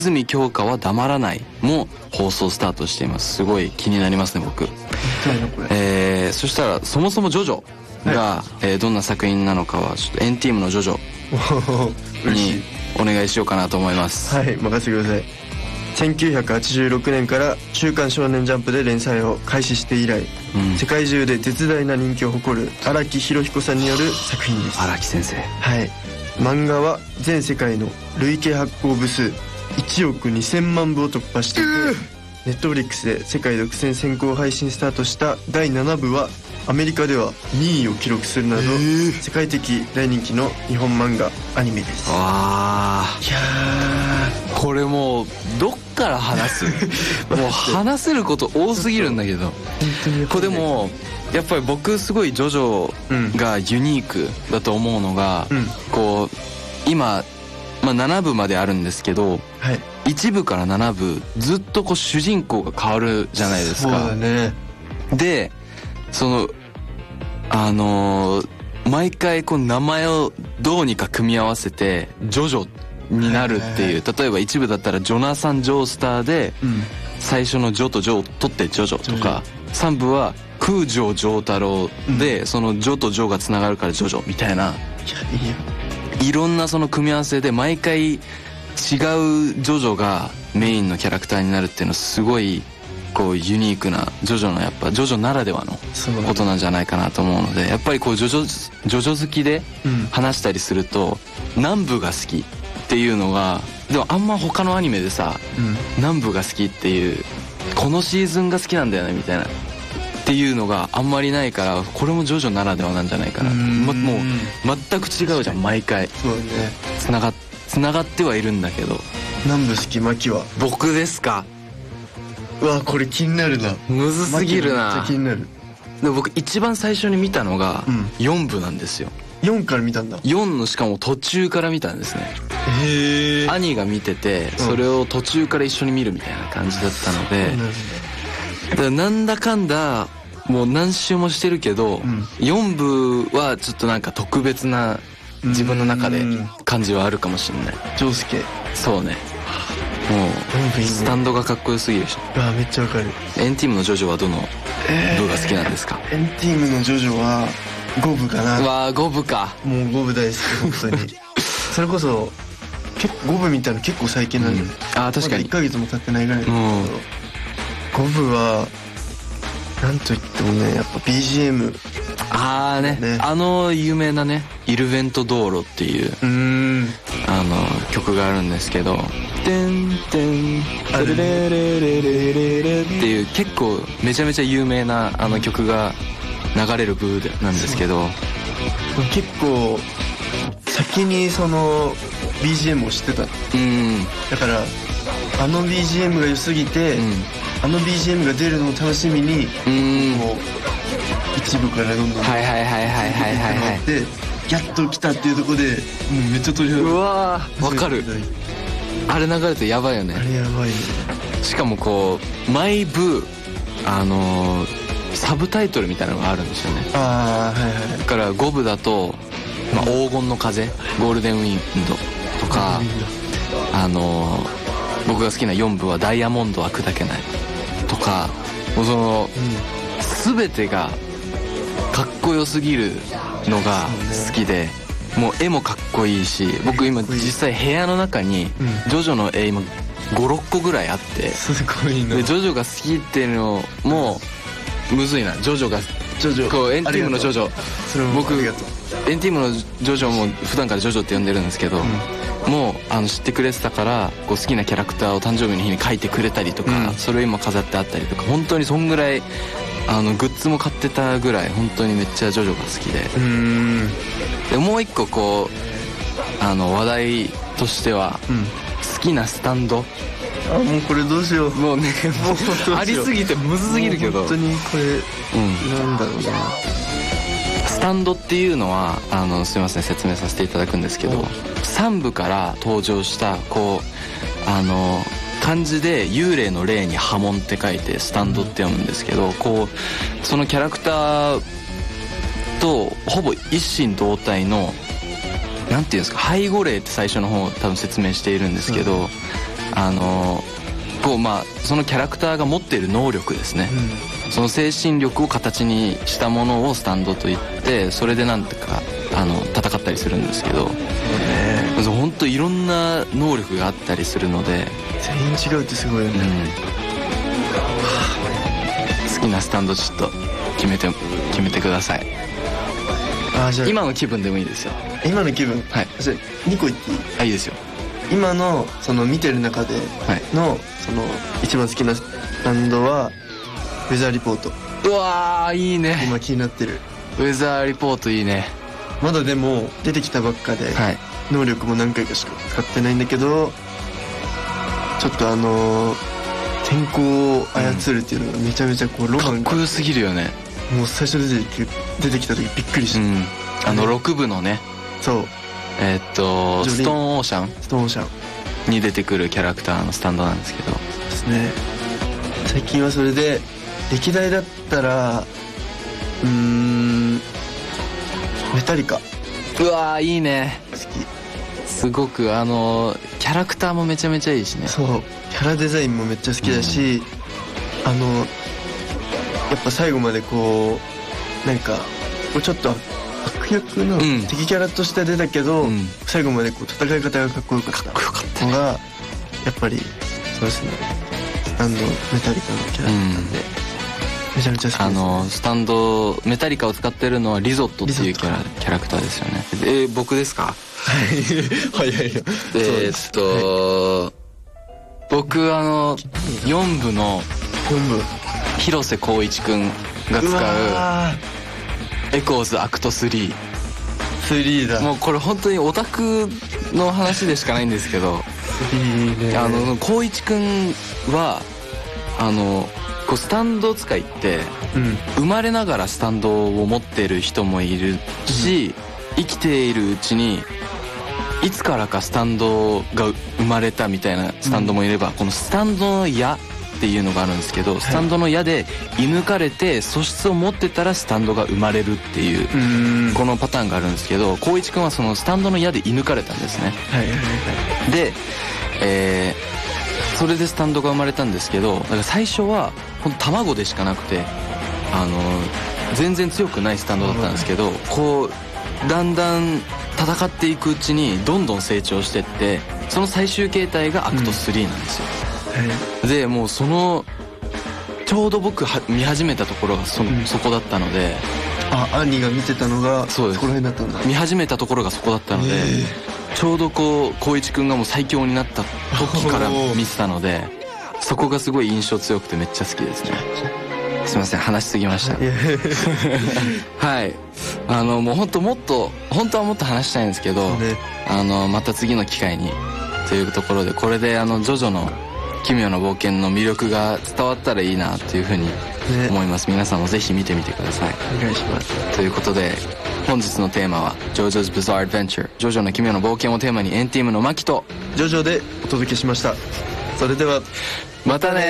泉鏡花は黙らないも放送スタートしています。すごい気になりますね僕。そしたらそもそもジョジョが、どんな作品なのかはちょっと&ＴＥＡＭのジョジョにお願いしようかなと思います。 はい、任せてください。1986年から「週刊少年ジャンプ」で連載を開始して以来、世界中で絶大な人気を誇る荒木博彦さんによる作品です。 荒木先生。 はい。漫画は全世界の累計発行部数1億2000万部を突破していて、ネットフリックスで世界独占先行配信スタートした第7部はアメリカでは2位を記録するなど、世界的大人気の日本漫画アニメです。 わあ、いやこれもうどっから話すもう話せること多すぎるんだけどこれでもやっぱり僕すごいジョジョがユニークだと思うのが、こう今、7部まであるんですけど、はい、1部から7部ずっとこう主人公が変わるじゃないですか。 そうだね。 でその毎回こう名前をどうにか組み合わせてジョジョになるっていう、例えば一部だったらジョナサン・ジョースターで最初のジョとジョを取ってジョジョとか、3部は空城城太郎でそのジョとジョがつながるからジョジョみたいな、いろんなその組み合わせで毎回違うジョジョがメインのキャラクターになるっていうのはすごいこうユニークなジョジョのやっぱジョジョならではのことなんじゃないかなと思うので、やっぱりこうジョジョ好きで話したりすると何部が好きっていうのが、でもあんま他のアニメでさ、何部が好きっていうこのシーズンが好きなんだよねみたいなっていうのがあんまりないから、これもジョジョならではなんじゃないかな。もう全く違うじゃん毎回。 そうね。 つながってはいるんだけど。 何部好きマキは？ 僕ですか。 うわこれ気になるな。 むずすぎるな。 めっちゃ気になる。 で僕一番最初に見たのが4部なんですよ。 4から見たんだ。 4のしかも途中から見たんですね。 へえ。 兄が見ててそれを途中から一緒に見るみたいな感じだったので、だからなんだかんだもう何周もしてるけど、4部はちょっとなんか特別な自分の中で感じはあるかもしれない。 ジョウスケ。そうね。 もうスタンドがかっこよすぎるでしょ。 めっちゃわかる。 &ＴＥＡMのジョジョはどの部が好きなんですか？ &ＴEAMのジョジョは5部かな。 5部か。 もう5部大好き本当にそれこそ結構5部見たら結構最近なんで、 確かに 1ヶ月も経ってないぐらいなんだけど、5部はなんといってもねやっぱ BGM。 有名なねイルベント道路っていう曲があるんですけど、てんてんテレレレレレレレっていう結構めちゃめちゃ有名な曲が流れる部なんですけど、 結構先にその BGM を知ってた。だからBGM が良すぎて、BGM が出るのを楽しみにもう一部からどんどんでやっと来たっていうところでもうめっちゃ鳥肌。 うわーわかる。あれ流れてやばいよね。 あれやばいね。 しかもこう毎部サブタイトルみたいなのがあるんですよね。だから5部だと黄金の風、ゴールデンウィンドとか、僕が好きな4部はダイヤモンドは砕けないとか、もうその全てがかっこよすぎるのが好きで、もう絵もかっこいいし、僕今実際部屋の中にジョジョの絵今5-6個ぐらいあって、 すごいな。 でジョジョが好きっていうのもむずいな。ジョジョがこう&ＴＥＡMのジョジョ、僕&ＴEAMのジョジョも普段からジョジョって呼んでるんですけど、もう知ってくれてたからこう好きなキャラクターを誕生日の日に描いてくれたりとか、それを今飾ってあったりとか、本当にそんぐらいグッズも買ってたぐらい本当にめっちゃジョジョが好きで、もう一個こう話題としては、好きなスタンド。 もうこれどうしよう。 もうねもうありすぎてむずすぎるけど、 本当にこれ、なんだろうな。 スタンドっていうのはすいません説明させていただくんですけど、3部から登場したこう漢字で幽霊の霊に波紋って書いてスタンドって読むんですけど、こうそのキャラクターとほぼ一心同体のなんていうんですか、背後霊って最初の方多分説明しているんですけど、 こうそのキャラクターが持っている能力ですね、その精神力を形にしたものをスタンドといって、それでなんとか戦ったりするんですけど、本当いろんな能力があったりするので全員違うってすごいよね、 好きなスタンドちょっと決めてください。じゃあ今の気分でもいいですよ。 今の気分、 はい。 じゃあ2個言っていい？ いいですよ。 今のその見てる中での、その一番好きなスタンドはウェザーリポート。 うわー、いいね。 今気になってるウェザーリポートいいね。 まだでも出てきたばっかで、能力も何回かしか使ってないんだけど、ちょっと天候を操るっていうのがめちゃめちゃこうロマンがかっこよすぎるよね。 もう最初出てきた時びっくりした、 6部のね、 そうストーンオーシャンに出てくるキャラクターのスタンドなんですけどですね。最近はそれで歴代だったらメタリカ。 うわー、いいね。 好き。 すごくキャラクターもめちゃめちゃいいしね。 そう、キャラデザインもめっちゃ好きだし、やっぱ最後までこうなんかちょっと悪役の敵キャラとして出たけど、最後までこう戦い方がかっこよかったのがやっぱりそうですね、スタンドメタリカのキャラなんで、めちゃめちゃ好きです、 スタンドメタリカを使ってるのはリゾットっていうキャラクターですよね。僕ですか？ はい。 僕4部の広瀬光一くんが使うエコーズアクト3 だ。 もうこれ本当にオタクの話でしかないんですけど、光一くんはこうスタンド使いって、生まれながらスタンドを持ってる人もいるし、生きているうちにいつからかスタンドが生まれたみたいなスタンドもいれば、このスタンドの矢っていうのがあるんですけど、スタンドの矢で射抜かれて素質を持ってたらスタンドが生まれるっていうこのパターンがあるんですけど、光一くんはそのスタンドの矢で射抜かれたんですね。で、それでスタンドが生まれたんですけど、だから最初はほんと卵でしかなくて全然強くないスタンドだったんですけど、こうだんだん戦っていくうちにどんどん成長してって、その最終形態がアクト3なんですよ、でもうちょうど僕見始めたところがそこだったので、 兄が見てたのがそこら辺だったんだ。 見始めたところがそこだったので、ちょうどこう光一くんがもう最強になった時から見てたので、そこがすごい印象強くてめっちゃ好きですね。すいません、話しすぎましたはい、もう本当はもっと話したいんですけど、また次の機会にというところで、これでジョジョの奇妙な冒険の魅力が伝わったらいいなというふうに思います、皆さんもぜひ見てみてください。 お願いします。 ということで本日のテーマは JoJo's Bizarre Adventure、 ジョジョの奇妙な冒険をテーマに&ティームのマキとジョジョでお届けしました。それではまたね。